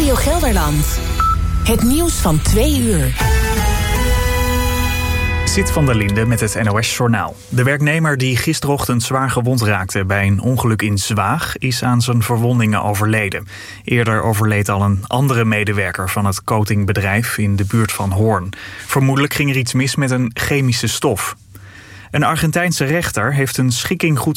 Radio Gelderland. Het nieuws van 2 uur. Zit van der Linde met het NOS-journaal. De werknemer die gisterochtend zwaar gewond raakte bij een ongeluk in Zwaag is aan zijn verwondingen overleden. Eerder overleed al een andere medewerker van het coatingbedrijf in de buurt van Hoorn. Vermoedelijk ging er iets mis met een chemische stof. Een Argentijnse rechter heeft een schikking goedgekeurd